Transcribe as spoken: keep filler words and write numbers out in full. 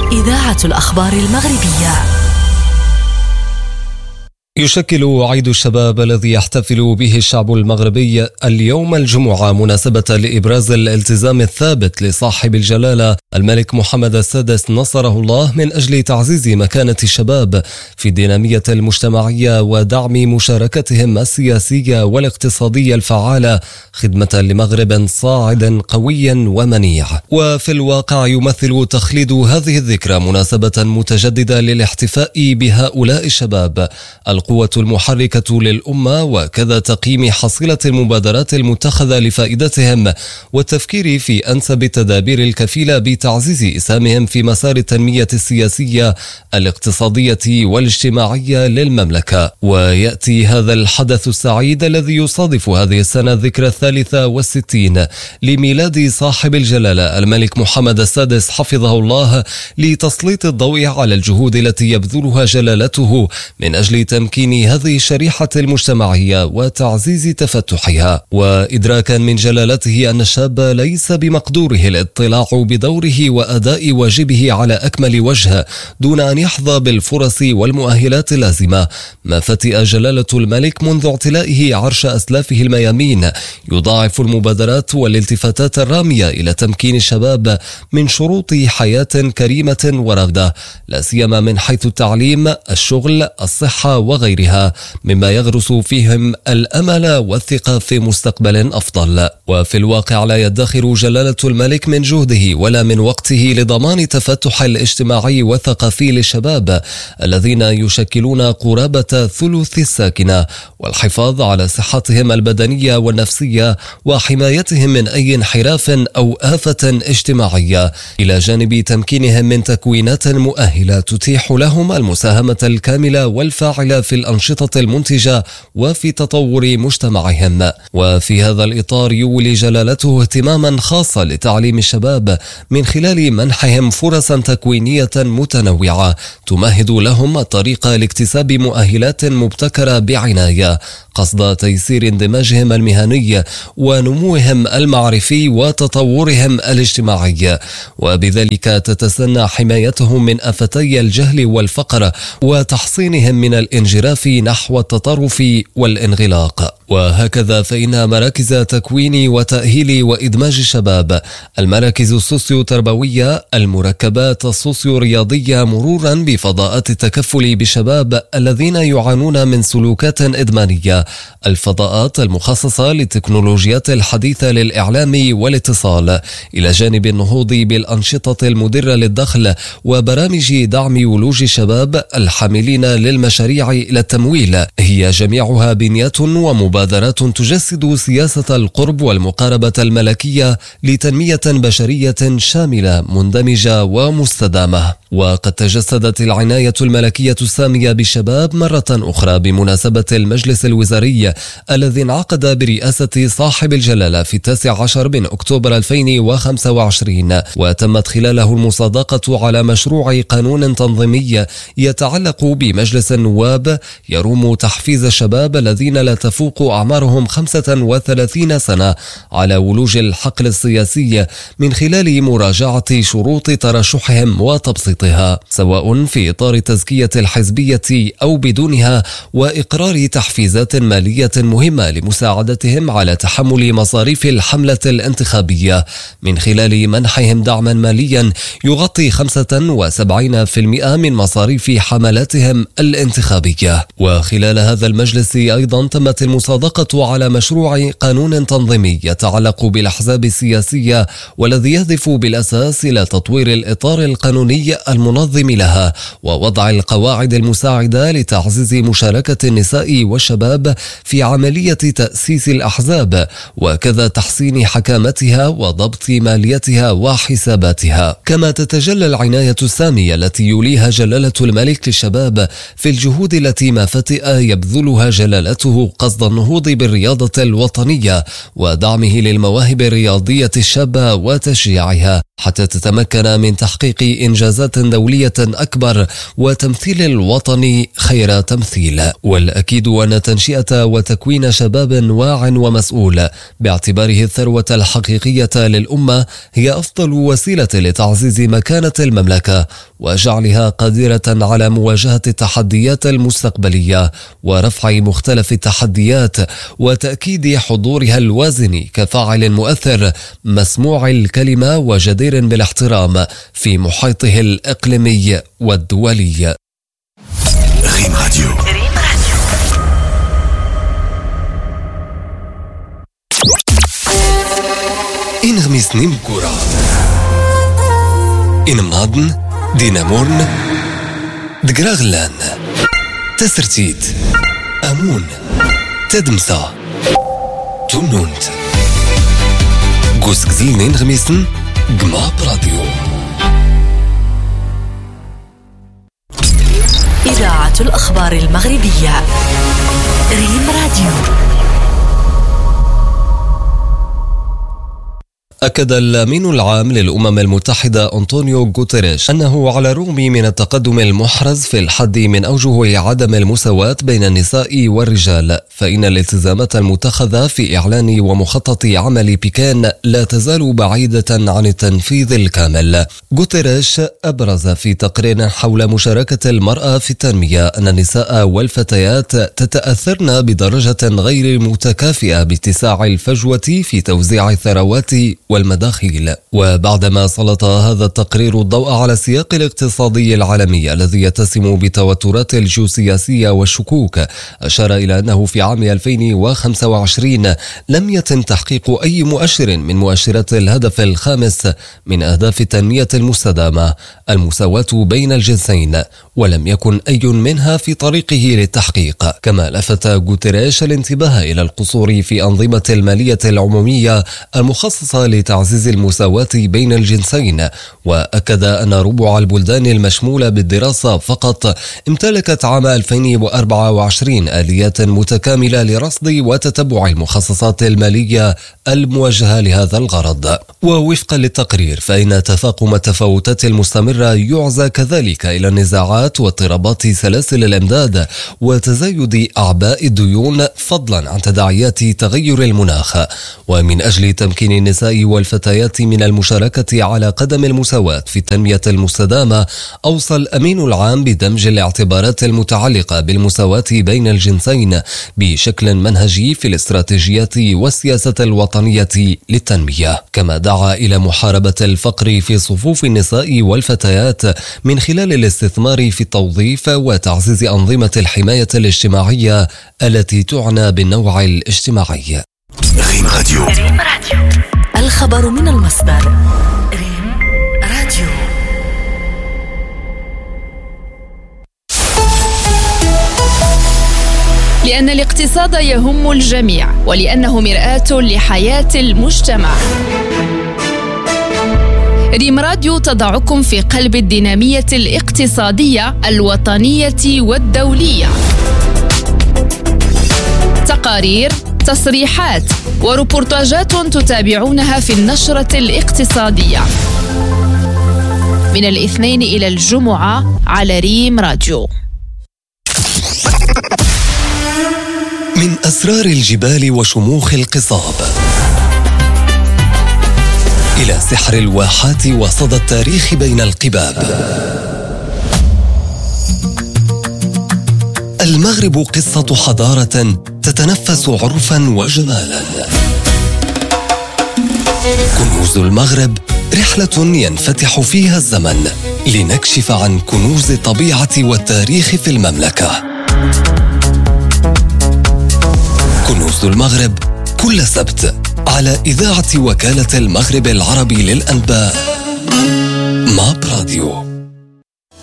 إذاعة الأخبار المغربية. يشكل عيد الشباب الذي يحتفل به الشعب المغربي اليوم الجمعة مناسبة لإبراز الالتزام الثابت لصاحب الجلالة الملك محمد السادس نصره الله من أجل تعزيز مكانة الشباب في الدينامية المجتمعية ودعم مشاركتهم السياسية والاقتصادية الفعالة خدمة لمغرب صاعد قوي ومنيع. وفي الواقع يمثل تخليد هذه الذكرى مناسبة متجددة للاحتفاء بهؤلاء الشباب القوة المحركة للأمة، وكذا تقييم حصيلة المبادرات المتخذة لفائدتهم والتفكير في أنسب التدابير الكفيلة بتعزيز إسهامهم في مسار التنمية السياسية الاقتصادية والاجتماعية للمملكة. ويأتي هذا الحدث السعيد الذي يصادف هذه السنة الذكرى الثالثة والستين لميلاد صاحب الجلالة الملك محمد السادس حفظه الله، لتسليط الضوء على الجهود التي يبذلها جلالته من أجل تمكين هذه الشريحة المجتمعية وتعزيز تفتحها، وإدراكا من جلالته أن الشاب ليس بمقدوره الاطلاع بدوره وأداء واجبه على أكمل وجه دون أن يحظى بالفرص والمؤهلات اللازمة، ما فتئ جلالة الملك منذ اعتلائه عرش أسلافه الميامين يضاعف المبادرات والالتفاتات الرامية إلى تمكين الشباب من شروط حياة كريمة ورغدة، لا سيما من حيث التعليم، الشغل، الصحة وغيرها، مما يغرس فيهم الأمل والثقة في مستقبل أفضل. وفي الواقع لا يدخر جلالة الملك من جهده ولا من وقته لضمان التفتح الاجتماعي والثقافي للشباب الذين يشكلون قرابة ثلث الساكنة، والحفاظ على صحتهم البدنية والنفسية وحمايتهم من أي انحراف أو آفة اجتماعية، إلى جانب تمكينهم من تكوينات مؤهلة تتيح لهم المساهمة الكاملة والفاعلة في الأنشطة المنتجة وفي تطور مجتمعهم. وفي هذا الإطار يولي جلالته اهتماما خاصا لتعليم الشباب من خلال منحهم فرصا تكوينية متنوعة تمهد لهم الطريق لاكتساب مؤهلات مبتكرة بعناية قصد تيسير اندماجهم المهني ونموهم المعرفي وتطورهم الاجتماعي، وبذلك تتسنى حمايتهم من آفتي الجهل والفقر وتحصينهم من الانجراف نحو التطرف والانغلاق. وهكذا فإن مراكز تكوين وتأهيل وإدماج الشباب، المراكز السوسيو تربوية، المركبات السوسيو رياضية، مرورا بفضاءات التكفل بالشباب الذين يعانون من سلوكات إدمانية، الفضاءات المخصصة للتكنولوجيات الحديثة للإعلام والاتصال، إلى جانب النهوض بالأنشطة المدرة للدخل وبرامج دعم ولوج الشباب الحاملين للمشاريع إلى التمويل، هي جميعها بنيات ومبادرات تجسد سياسة القرب والمقاربة الملكية لتنمية بشرية شاملة مندمجة ومستدامة. وقد تجسدت العناية الملكية السامية بالشباب مرة أخرى بمناسبة المجلس الوزاري الذي انعقد برئاسة صاحب الجلالة في التاسع عشر من أكتوبر ألفين وخمسة وعشرين، وتمت خلاله المصادقة على مشروع قانون تنظيمي يتعلق بمجلس النواب يروم تحفيز الشباب الذين لا تفوق أعمارهم خمسة وثلاثين سنة على ولوج الحقل السياسي من خلال مراجعة شروط ترشحهم وتبسيطها، سواء في إطار تزكية الحزبية أو بدونها، وإقرار تحفيزات مالية مهمة لمساعدتهم على تحمل مصاريف الحملة الانتخابية من خلال منحهم دعما ماليا يغطي خمسة وسبعين بالمئة من مصاريف حملاتهم الانتخابية. وخلال هذا المجلس أيضا تمت المصادقة على مشروع قانون تنظيمي يتعلق بالأحزاب السياسية، والذي يهدف بالأساس إلى تطوير الإطار القانوني المنظم لها ووضع القواعد المساعدة لتعزيز مشاركة النساء والشباب في عملية تأسيس الأحزاب، وكذا تحسين حكامتها وضبط ماليتها وحساباتها. كما تتجلى العناية السامية التي يوليها جلالة الملك للشباب في الجهود التي ما فتئ يبذلها جلالته قصد النهوض بالرياضة الوطنية ودعمه للمواهب الرياضية الشابة وتشجيعها، حتى تتمكن من تحقيق إنجازات دولية أكبر وتمثيل الوطن خير تمثيل. والأكيد أن تنشئة وتكوين شباب واع ومسؤول باعتباره الثروة الحقيقية للأمة هي أفضل وسيلة لتعزيز مكانة المملكة وجعلها قادرة على مواجهة التحديات المستقبلية ورفع مختلف التحديات وتأكيد حضورها الوازن كفاعل مؤثر مسموع الكلمة وجدير بالاحترام في محيطه الإقليمي والدولي. ريم راديو. إن غميس نيم كورا إن مناضن دينامورن دقراغلان تسرتيت أمون تدمسا تونونت قوس قزل نين غميسن قما براديو. إذاعة الأخبار المغربية ريم راديو. أكد الأمين العام للأمم المتحدة أنطونيو غوتيريش أنه على الرغم من التقدم المحرز في الحد من أوجه عدم المساواة بين النساء والرجال فإن الالتزامات المتخذة في إعلان ومخطط عمل بكين لا تزال بعيدة عن التنفيذ الكامل. غوتيريش أبرز في تقرير حول مشاركة المرأة في التنمية أن النساء والفتيات تتأثرن بدرجة غير متكافئة باتساع الفجوة في توزيع الثروات والمداخيل. وبعدما سلط هذا التقرير الضوء على السياق الاقتصادي العالمي الذي يتسم بالتوترات الجيوسياسية والشكوك أشار إلى أنه في عام ألفين وخمسة وعشرين لم يتم تحقيق أي مؤشر من مؤشرات الهدف الخامس من أهداف التنمية المستدامة المساواة بين الجنسين ولم يكن أي منها في طريقه للتحقيق. كما لفت غوتيريش الانتباه إلى القصور في أنظمة المالية العمومية المخصصة لتعزيز المساواة بين الجنسين وأكد أن ربع البلدان المشمولة بالدراسة فقط امتلكت عام ألفين وأربعة وعشرين آليات متكاملة لرصد وتتبع المخصصات المالية الموجهة لهذا الغرض. ووفقا للتقرير فإن تفاقم التفاوتات المستمرة يعزى كذلك إلى النزاعات واضطرابات سلاسل الإمداد وتزايد أعباء الديون فضلا عن تداعيات تغير المناخ. ومن أجل تمكين النساء والفتيات من المشاركة على قدم المساواة في التنمية المستدامة أوصى الأمين العام بدمج الاعتبارات المتعلقة بالمساواة بين الجنسين بشكل منهجي في الاستراتيجيات والسياسة الوطنية للتنمية. كما دعا إلى محاربة الفقر في صفوف النساء والفتيات من خلال الاستثمار في التوظيف وتعزيز أنظمة الحماية الاجتماعية التي تعنى بالنوع الاجتماعي. ريم راديو. الخبر من المصدر. ريم راديو. لأن الاقتصاد يهم الجميع ولأنه مرآة لحياة المجتمع. ريم راديو تضعكم في قلب الدينامية الاقتصادية الوطنية والدولية. تقارير، تصريحات وريبورتاجات تتابعونها في النشرة الاقتصادية من الاثنين إلى الجمعة على ريم راديو. من أسرار الجبال وشموخ القصاب إلى سحر الواحات وصدى التاريخ بين القباب، المغرب قصة حضارة تتنفس عرفا وجمالا. كنوز المغرب رحلة ينفتح فيها الزمن لنكشف عن كنوز الطبيعة والتاريخ في المملكة. كنوز المغرب كل سبت على إذاعة وكالة المغرب العربي للأنباء ماب راديو.